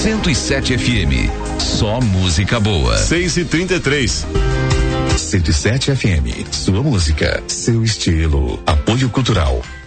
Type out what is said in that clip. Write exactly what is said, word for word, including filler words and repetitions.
cento e sete F M. Só música boa. seis e trinta e três. cento e sete F M. Sua música, seu estilo. Apoio Cultural